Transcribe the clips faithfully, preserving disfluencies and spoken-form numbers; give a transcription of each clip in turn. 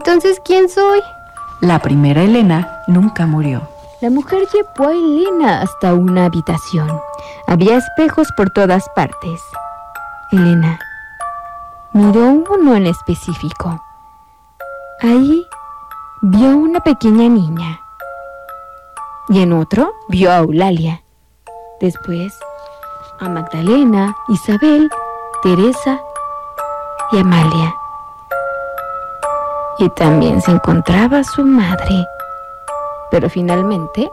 Entonces, ¿quién soy? La primera Elena nunca murió. La mujer llevó a Elena hasta una habitación. Había espejos por todas partes. Elena miró uno en específico. Ahí vio una pequeña niña. Y en otro vio a Eulalia. Después a Magdalena, Isabel, Teresa y Amalia. Y también se encontraba su madre. Pero finalmente,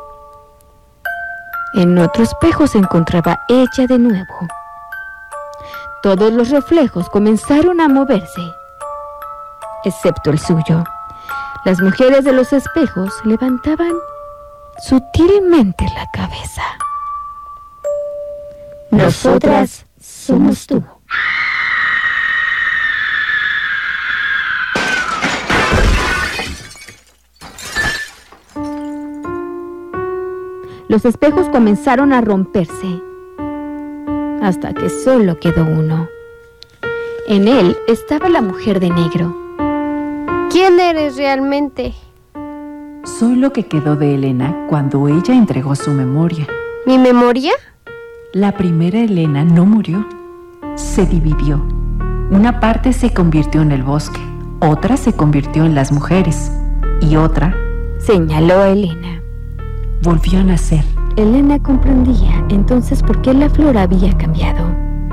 en otro espejo se encontraba ella de nuevo. Todos los reflejos comenzaron a moverse, excepto el suyo. Las mujeres de los espejos levantaban sutilmente la cabeza. Nosotras somos tú. Los espejos comenzaron a romperse, hasta que solo quedó uno. En él estaba la mujer de negro. ¿Quién eres realmente? Soy lo que quedó de Elena cuando ella entregó su memoria. ¿Mi memoria? La primera Elena no murió, se dividió. Una parte se convirtió en el bosque, otra se convirtió en las mujeres y otra, señaló a Elena, volvió a nacer. Elena comprendía entonces por qué la flor había cambiado.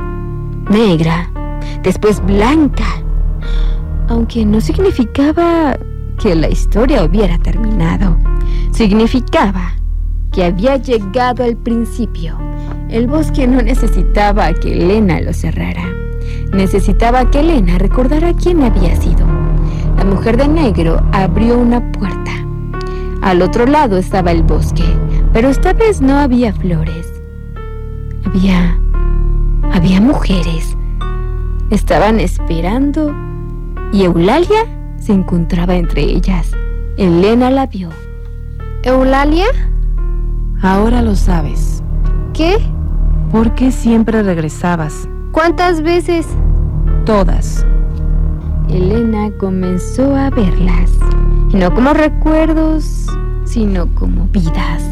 Negra, después blanca, aunque no significaba que la historia hubiera terminado. Significaba que había llegado al principio. El bosque no necesitaba que Elena lo cerrara. Necesitaba que Elena recordara quién había sido. La mujer de negro abrió una puerta. Al otro lado estaba el bosque, pero esta vez no había flores. Había... había mujeres. Estaban esperando y Eulalia se encontraba entre ellas. Elena la vio. ¿Eulalia? Ahora lo sabes. ¿Qué? ¿Por qué siempre regresabas? ¿Cuántas veces? Todas. Elena comenzó a verlas, y no como recuerdos, sino como vidas.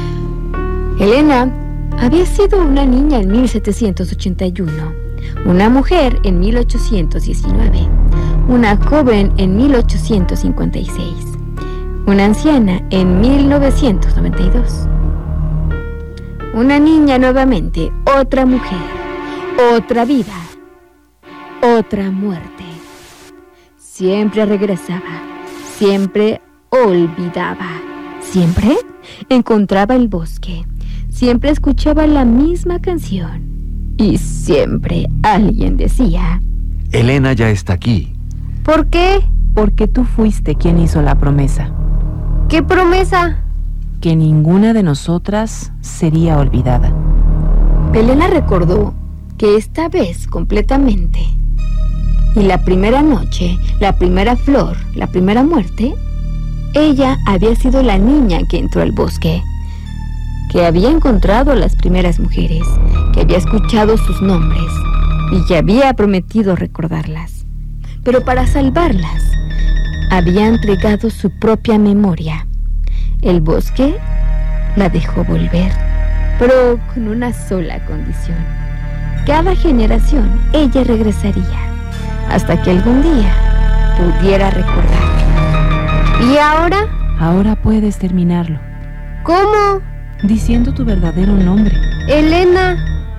Elena había sido una niña en mil setecientos ochenta y uno, una mujer en mil ochocientos diecinueve, una joven en mil ochocientos cincuenta y seis, una anciana en mil novecientos noventa y dos. Una niña nuevamente, otra mujer, otra vida, otra muerte. Siempre regresaba, siempre olvidaba, siempre encontraba el bosque, siempre escuchaba la misma canción y siempre alguien decía: Elena ya está aquí. ¿Por qué? Porque tú fuiste quien hizo la promesa. ¿Qué promesa? Que ninguna de nosotras sería olvidada. Elena recordó que esta vez completamente. Y la primera noche, la primera flor, la primera muerte, ella había sido la niña que entró al bosque, que había encontrado a las primeras mujeres, que había escuchado sus nombres y que había prometido recordarlas. Pero para salvarlas, había entregado su propia memoria. El bosque la dejó volver, pero con una sola condición. Cada generación ella regresaría, hasta que algún día pudiera recordar. ¿Y ahora? Ahora puedes terminarlo. ¿Cómo? Diciendo tu verdadero nombre. Elena.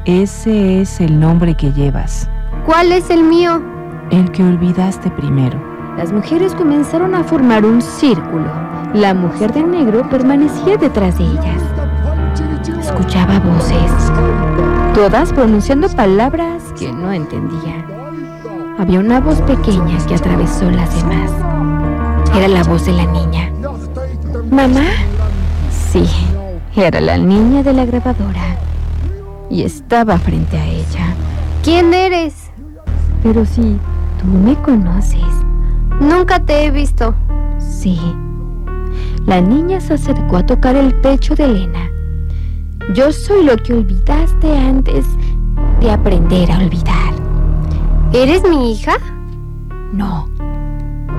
Ese es el nombre que llevas. ¿Cuál es el mío? El que olvidaste primero. Las mujeres comenzaron a formar un círculo. La mujer de negro permanecía detrás de ellas. Escuchaba voces, todas pronunciando palabras que no entendía. Había una voz pequeña que atravesó las demás. Era la voz de la niña. ¿Mamá? Sí, era la niña de la grabadora. Y estaba frente a ella. ¿Quién eres? Pero si tú me conoces. Nunca te he visto. Sí. La niña se acercó a tocar el pecho de Elena. Yo soy lo que olvidaste antes de aprender a olvidar. ¿Eres mi hija? No,